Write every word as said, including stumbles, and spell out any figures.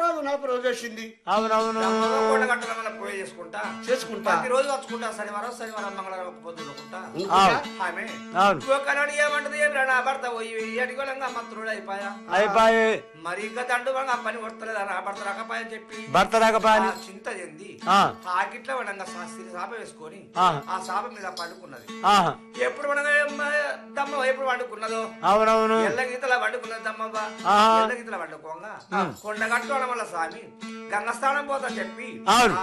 రోజు నలభై రోజు వచ్చింది. అవునవును కొండగట్టల వల్ల పూజ చేసుకుంటా చేసుకుంటా ప్రతి రోజు వచ్చుకుంటా శనివారం శనివారం మంగళవారం పొద్దుకుంటా ఆమె అవును ఒకనాడు ఏమంటది ఏమి నా భర్త పోయి అడిగోలంగా మంత్రుడు అయిపోయా అయిపోయి మరి ఇంకా దండు ఆ పని కొడతలేదు నా భర్త రాకపోయని చెప్పి భర్త రాకపోయి చింత చెంది ఆ ఆకిట్ల వడంగా సాప వేసుకొని ఆహా. ఆ సాప మీద పండుకున్నది. ఆహా. ఎప్పుడు వడంగా దమ్మ ఎప్పుడు వండుకున్నదో అవునవును ఎల్ల గీతలా వండుకున్నది దమ్మవ్వ ఆహా. ఎల్ల గీతలా వండుకోగా కొండగట్టు వల్ల స్వామి గంగస్థానం పోతా చెప్పి అవును